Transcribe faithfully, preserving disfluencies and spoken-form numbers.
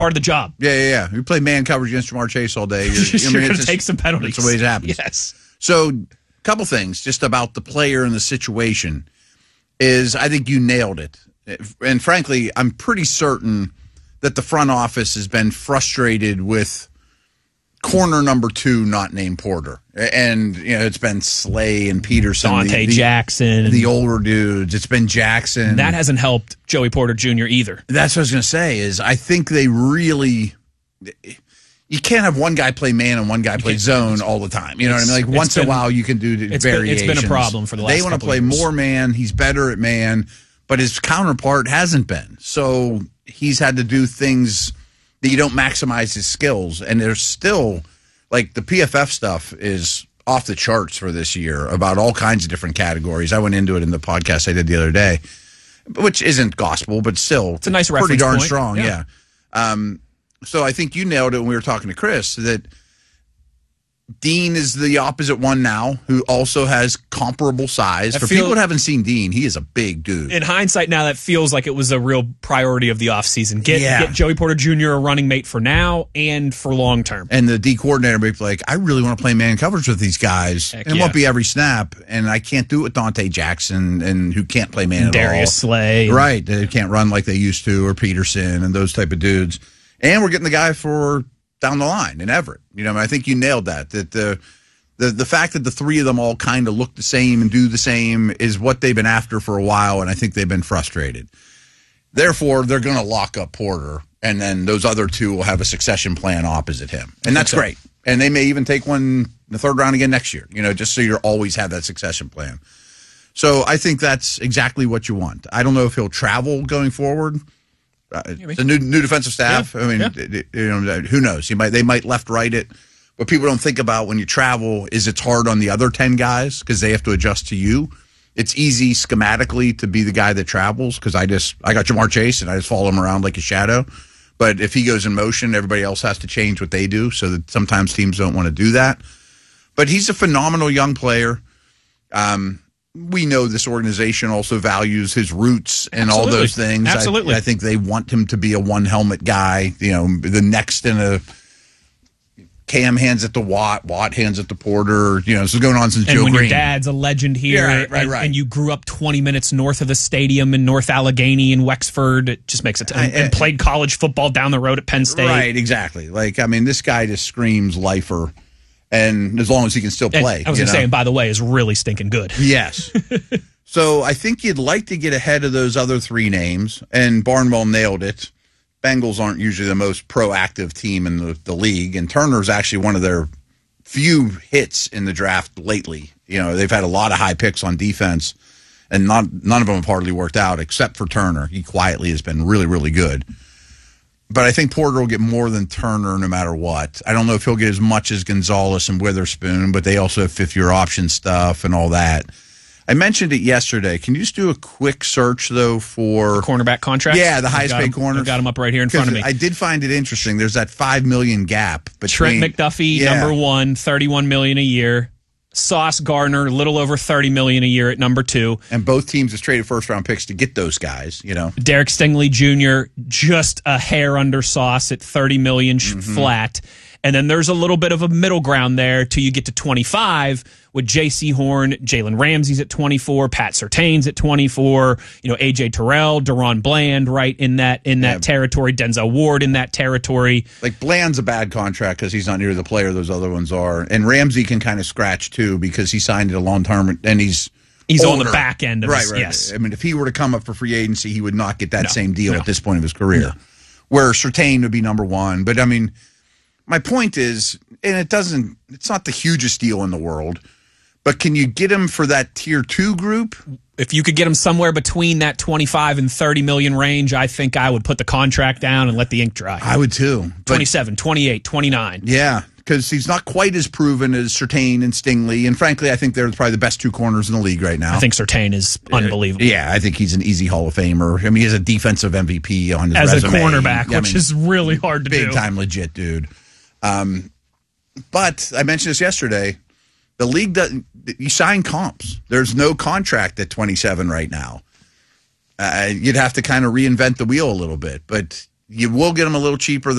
Part of the job. Yeah, yeah, yeah. You play man coverage against Jamar Chase all day. You're, you're I mean, going to take some penalties. That's the way it happens. Yes. So, a couple things just about the player and the situation is I think you nailed it. And frankly, I'm pretty certain that the front office has been frustrated with corner number two not named Porter. And, you know, it's been Slay and Peterson. Dante the, the, Jackson. The older dudes. It's been Jackson. That hasn't helped Joey Porter Junior either. That's what I was going to say is I think they really – you can't have one guy play man and one guy play zone all the time. You know what I mean? Like once been, in a while you can do it's variations. Been, it's been a problem for the last They want to play years. more man. He's better at man, but his counterpart hasn't been. So he's had to do things that you don't maximize his skills. And there's still – like the P F F stuff is off the charts for this year about all kinds of different categories. I went into it in the podcast I did the other day, which isn't gospel, but still it's a nice pretty darn point. strong. Yeah. yeah. Um, so I think you nailed it when we were talking to Chris that Dean is the opposite one now, who also has comparable size. I For feel, people who haven't seen Dean, he is a big dude. In hindsight now, that feels like it was a real priority of the offseason. Get, yeah. get Joey Porter Junior a running mate for now and for long term. And the D coordinator will be like, I really want to play man coverage with these guys. Heck and it yeah. won't be every snap. And I can't do it with Dante Jackson, and who can't play man at all. Darius Slay. Right. They can't run like they used to, or Peterson and those type of dudes. And we're getting the guy for down the line in Everett. You know, I, mean, I think you nailed that. That the The the fact that the three of them all kind of look the same and do the same is what they've been after for a while, and I think they've been frustrated. Therefore, they're going to lock up Porter, and then those other two will have a succession plan opposite him. And that's great. And they may even take one in the third round again next year, you know, just so you always have that succession plan. So I think that's exactly what you want. I don't know if he'll travel going forward. Uh, it's a new new defensive staff. Yeah. I mean, Yeah. you know, who knows? He might they might left right it. What people don't think about when you travel is it's hard on the other ten guys because they have to adjust to you. It's easy schematically to be the guy that travels because I just I got Jamar Chase and I just follow him around like a shadow. But if he goes in motion, everybody else has to change what they do. So that sometimes teams don't want to do that. But he's a phenomenal young player. Um, we know this organization also values his roots and Absolutely. all those things. Absolutely. I, I think they want him to be a one helmet guy. You know, the next in a. Cam hands it to Watt, Watt hands it to Porter. You know, this is going on since and Joe when Green. your dad's a legend here, Yeah, right, right, and, right. and you grew up twenty minutes north of the stadium in North Allegheny in Wexford, it just makes it. And, I- and played college football down the road at Penn State. Right, exactly. Like, I mean, this guy just screams lifer, and as long as he can still And play. I was you going to know? say, and by the way, is really stinking good. Yes. So I think you'd like to get ahead of those other three names, and Barnwell nailed it. Bengals aren't usually the most proactive team in the, the league, and Turner's actually one of their few hits in the draft lately. You know, they've had a lot of high picks on defense, and not, none of them have hardly worked out except for Turner. He quietly has been really, really good. But I think Porter will get more than Turner no matter what. I don't know if he'll get as much as Gonzalez and Witherspoon, but they also have fifth-year option stuff and all that. I mentioned it yesterday. Can you just do a quick search, though, for... The cornerback contract? Yeah, the I've highest got paid him- corners. I've got him up right here in front of me. I did find it interesting. There's that five million dollars gap between... Trent McDuffie, Yeah. number one, thirty-one million dollars a year. Sauce Gardner, a little over thirty million dollars a year at number two. And both teams have traded first-round picks to get those guys, you know. Derek Stingley Junior, just a hair under Sauce at thirty million dollars Mm-hmm. flat. And then there's a little bit of a middle ground there till you get to twenty-five with J C Horn, Jalen Ramsey's at twenty-four, Pat Surtain's at twenty-four, you know, A J Terrell, Deron Bland right in that in that Yeah. territory, Denzel Ward in that territory. Like, Bland's a bad contract because he's not near the player those other ones are. And Ramsey can kind of scratch, too, because he signed it a long term, and he's He's on older. the back end of right, his, right. yes. I mean, if he were to come up for free agency, he would not get that No, same deal no. at this point of his career. Where Surtain would be number one. But, I mean, my point is, and it doesn't, it's not the hugest deal in the world, but can you get him for that tier two group? If you could get him somewhere between that twenty-five and thirty million range, I think I would put the contract down and let the ink dry. I would too. But, twenty-seven, twenty-eight, twenty-nine. yeah, because he's not quite as proven as Surtain and Stingley. And frankly, I think they're probably the best two corners in the league right now. I think Surtain is unbelievable. Yeah, I think he's an easy Hall of Famer. I mean, he has a defensive M V P on his As resume. a cornerback, Yeah, I which mean, is really hard to big do. time legit dude. Um, but I mentioned this yesterday. The league doesn't. You sign comps. There's no contract at twenty-seven right now. Uh, you'd have to kind of reinvent the wheel a little bit, but You will get them a little cheaper